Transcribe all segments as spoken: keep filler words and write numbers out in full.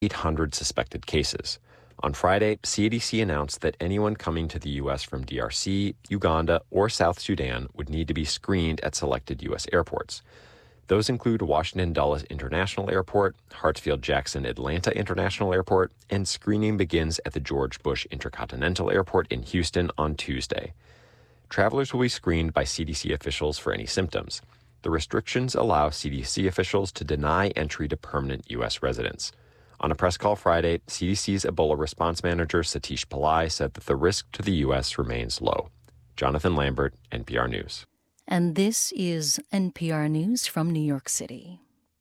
eight hundred suspected cases. On Friday, C D C announced that anyone coming to the U S from D R C, Uganda, or South Sudan would need to be screened at selected U S airports. Those include Washington Dulles International Airport, Hartsfield-Jackson Atlanta International Airport, and screening begins at the George Bush Intercontinental Airport in Houston on Tuesday. Travelers will be screened by C D C officials for any symptoms. The restrictions allow C D C officials to deny entry to permanent U S residents. On a press call Friday, C D C's Ebola response manager Satish Pillai said that the risk to the U S remains low. Jonathan Lambert, N P R News. And this is N P R News from New York City.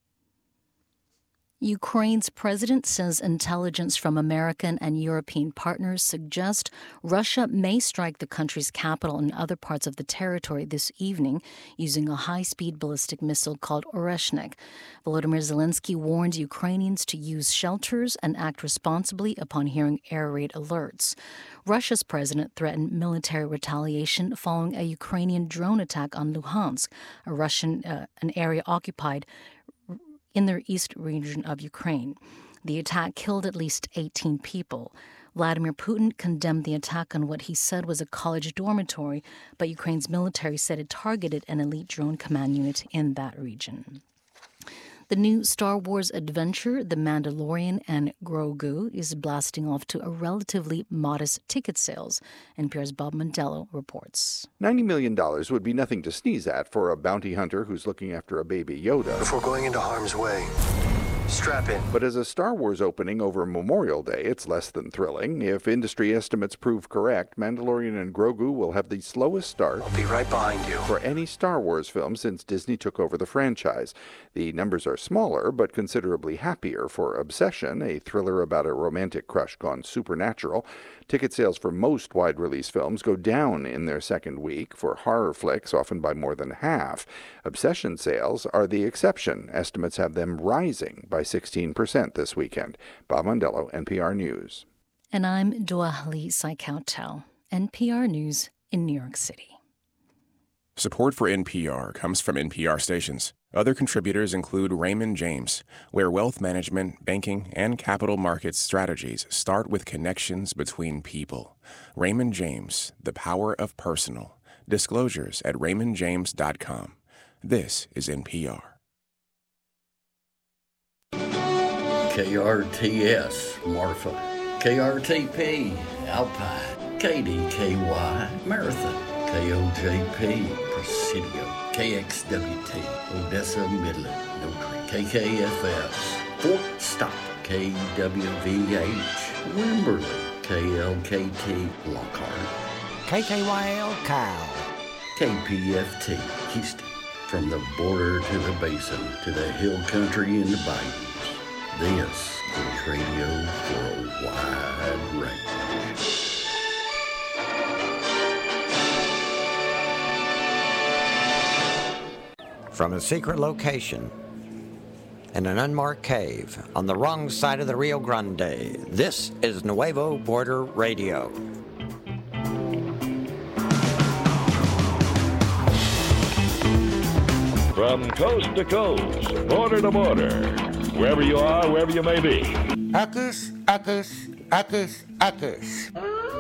Ukraine's president says intelligence from American and European partners suggest Russia may strike the country's capital and other parts of the territory this evening using a high-speed ballistic missile called Oreshnik. Volodymyr Zelensky warned Ukrainians to use shelters and act responsibly upon hearing air raid alerts. Russia's president threatened military retaliation following a Ukrainian drone attack on Luhansk, a Russian uh, an area occupied in the east region of Ukraine. The attack killed at least eighteen people. Vladimir Putin condemned the attack on what he said was a college dormitory, but Ukraine's military said it targeted an elite drone command unit in that region. The new Star Wars adventure, The Mandalorian and Grogu, is blasting off to a relatively modest ticket sales. N P R's Bob Mondello reports. ninety million dollars would be nothing to sneeze at for a bounty hunter who's looking after a baby Yoda. Before going into harm's way, strap in. But as a Star Wars opening over Memorial Day, it's less than thrilling. If industry estimates prove correct, Mandalorian and Grogu will have the slowest start. I'll be right behind you. For any Star Wars film since Disney took over the franchise. The numbers are smaller, but considerably happier for Obsession, a thriller about a romantic crush gone supernatural. Ticket sales for most wide-release films go down in their second week, for horror flicks often by more than half. Obsession sales are the exception. Estimates have them rising by sixteen percent this weekend. Bob Mondello, N P R News. And I'm Duahli Saikautel, N P R News in New York City. Support for N P R comes from N P R stations. Other contributors include Raymond James, where wealth management, banking, and capital markets strategies start with connections between people. Raymond James, the power of personal. Disclosures at raymond james dot com. This is N P R. K R T S, Marfa. K R T P, Alpine. K D K Y, Marathon. K O J P, Presidio. K X W T, Odessa, Midland, No Creek. K K F S, Fort Stop. K W V H, Wimberley. K L K T, Lockhart. K K Y L, Kyle. K P F T, Houston. From the border to the basin, to the hill country and the bayous. This is radio for a wide range. From a secret location in an unmarked cave on the wrong side of the Rio Grande, this is Nuevo Border Radio. From coast to coast, border to border, wherever you are, wherever you may be. Uckus, uckus, uckus, uckus.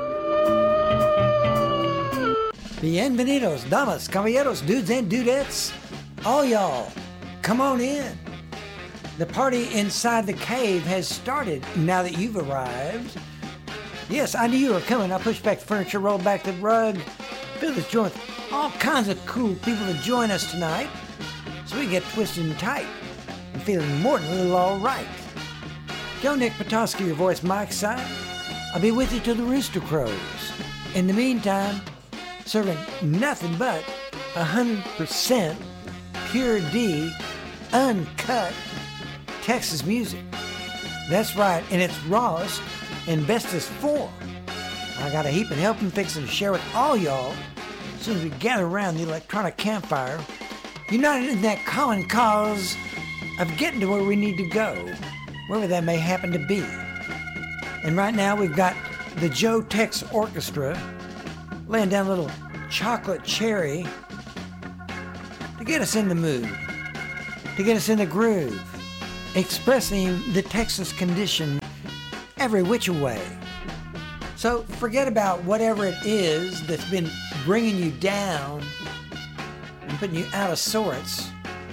Bienvenidos, damas, caballeros, dudes and dudettes. All y'all, come on in. The party inside the cave has started now that you've arrived. Yes, I knew you were coming. I pushed back the furniture, rolled back the rug, filled this joint with all kinds of cool people to join us tonight. So we get twisted and tight and feeling more than a little all right. Joe Nick Petoskey, your voice, Mike side. I'll be with you till the rooster crows. In the meantime, serving nothing but one hundred percent pure D, uncut Texas music. That's right, in its rawest and bestest form. I got a heap of helping fixing to share with all y'all as soon as we gather around the electronic campfire, united in that common cause of getting to where we need to go, wherever that may happen to be. And right now we've got the Joe Tex Orchestra laying down a little chocolate cherry to get us in the mood, to get us in the groove, expressing the Texas condition every which way. So forget about whatever it is that's been bringing you down and putting you out of sorts.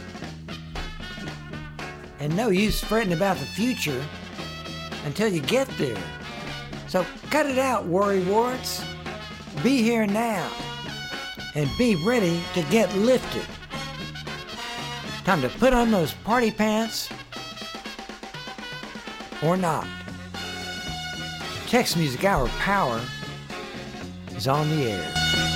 And no use fretting about the future until you get there. So cut it out, worry warts. Be here now and be ready to get lifted. Time to put on those party pants or not. Tex Music Hour Power is on the air.